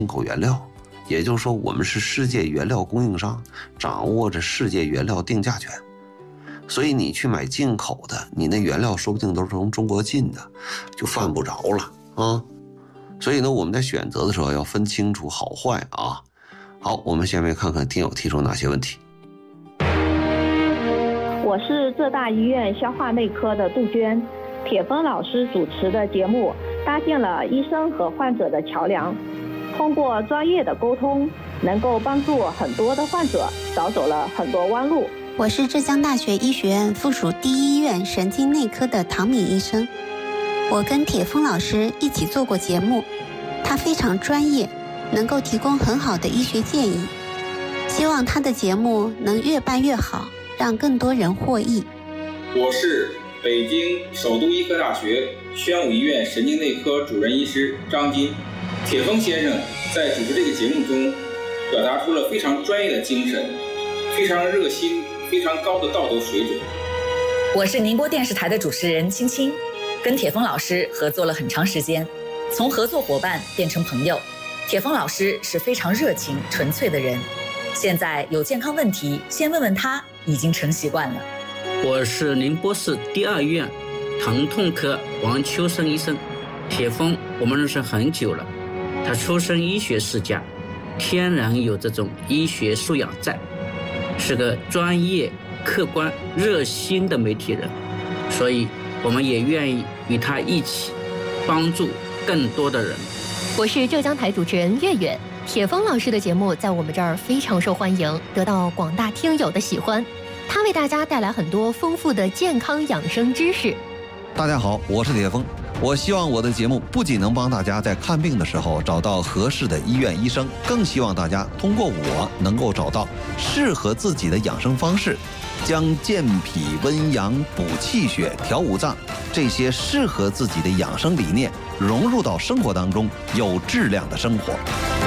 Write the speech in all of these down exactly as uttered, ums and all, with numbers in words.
进口原料，也就是说我们是世界原料供应商，掌握着世界原料定价权。所以你去买进口的，你那原料说不定都是从中国进的，就犯不着了啊。所以呢，我们在选择的时候要分清楚好坏啊。好，我们下面看看听友提出哪些问题。 我是浙大医院消化内科的杜鹃，铁峰老师主持的节目搭建了医生和患者的桥梁，通过专业的沟通，能够帮助很多的患者少走了很多弯路。 我是浙江大学医学院附属第一医院神经内科的唐敏医生，我跟铁峰老师一起做过节目，他非常专业，能够提供很好的医学建议，希望他的节目能越办越好，让更多人获益。 我是北京首都医科大学宣武医院神经内科主任医师张金。铁峰先生在主持这个节目中表达出了非常专业的精神，非常热心，非常高的道德水准。 我是宁波电视台的主持人青青，跟铁峰老师合作了很长时间，从合作伙伴变成朋友。铁峰老师是非常热情纯粹的人，现在有健康问题先问问他已经成习惯了。 我是宁波市第二医院疼痛科王秋生医生，铁峰我们认识很久了，他出身医学世家，天然有这种医学素养在，是个专业、客观、热心的媒体人，所以我们也愿意与他一起帮助更多的人。 我是浙江台主持人月月，铁峰老师的节目在我们这儿非常受欢迎，得到广大听友的喜欢。他为大家带来很多丰富的健康养生知识。 大家好，我是铁峰。我希望我的节目不仅能帮大家在看病的时候找到合适的医院医生，更希望大家通过我能够找到适合自己的养生方式，将健脾温阳、补气血、调五脏这些适合自己的养生理念融入到生活当中，有质量的生活。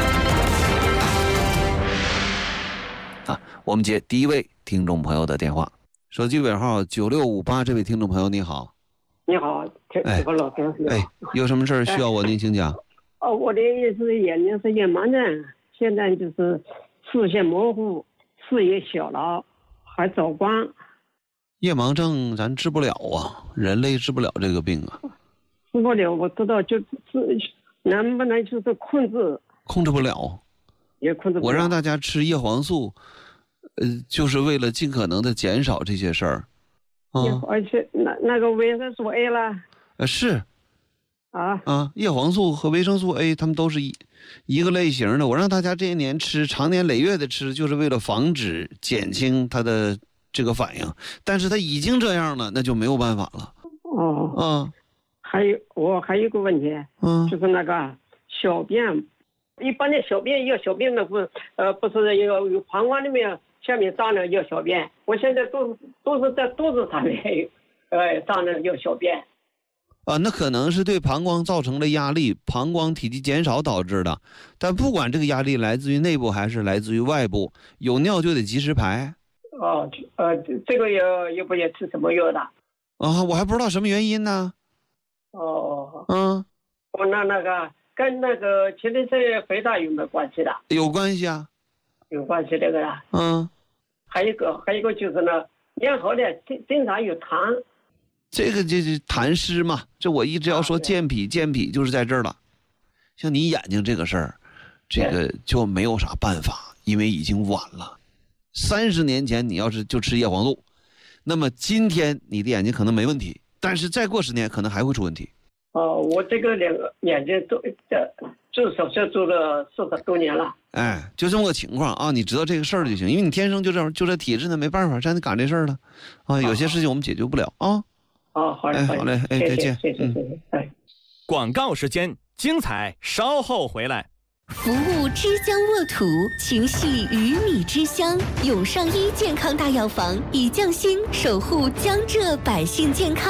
啊，我们接第一位听众朋友的电话，手机尾号九六五八，这位听众朋友你好。 你好，铁峰老师。 哎，有什么事儿需要我您请讲？ 哦，我的意思眼睛是夜盲症，现在就是视线模糊，视野小了，还走光。 夜盲症咱治不了啊，人类治不了这个病啊。 治不了，我知道，就是能不能就是控制？ 控制不了， 也控制不了。 我让大家吃叶黄素，呃，就是为了尽可能的减少这些事儿。 嗯、而且那那个维生素 A 啦， 呃是， 啊啊，叶黄素和维生素 A 它们都是一一个类型的。我让大家这些年吃，长年累月的吃，就是为了防止减轻它的这个反应。但是它已经这样了，那就没有办法了。 哦， 啊， 还有我还有一个问题， 嗯， 就是那个小便，一般的小便要小便的不呃不是有有膀胱里面。下面胀了要小便，我现在都都是在肚子上面，呃，胀了要小便。 啊，那可能是对膀胱造成了压力，膀胱体积减少导致的。但不管这个压力来自于内部还是来自于外部，有尿就得及时排。 哦，呃，这个要要不要吃什么药的？ 啊，我还不知道什么原因呢。 哦， 嗯， 哦，那那个跟那个前列腺肥大有没有关系的？ 有关系啊。 有关系这个啊。 嗯。 还有一个，还有一个就是呢，咽喉里经经常有痰。 这个就是痰湿嘛，这我一直要说健脾，健脾就是在这儿了。像你眼睛这个事儿，这个就没有啥办法，因为已经晚了。三十年前你要是就吃叶黄素，那么今天你的眼睛可能没问题，但是再过十年可能还会出问题。 哦，我这个两个眼睛都做手术做了四十多年了。 哎，就这么个情况啊，你知道这个事儿就行，因为你天生就这样，就这体质呢，没办法，让你赶这事儿了啊。有些事情我们解决不了啊。 哦，好嘞， 哎，好嘞，哎，再见， 谢谢，谢谢，哎。 广告时间，精彩稍后回来。 服务之江沃土，情系鱼米之乡。永上医健康大药房以匠心守护江浙百姓健康。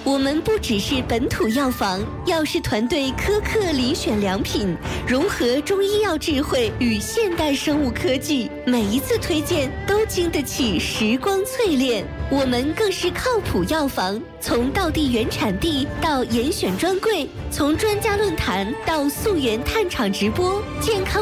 我们不只是本土药房，药师团队苛刻遴选良品，融合中医药智慧与现代生物科技，每一次推荐都经得起时光淬炼。我们更是靠谱药房，从道地原产地到严选专柜，从专家论坛到溯源探厂直播，健康